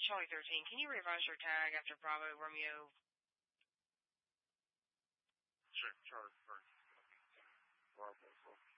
Charlie 13, can you revise your tag after Bravo Romeo? Sure, Charlie 13. Bravo.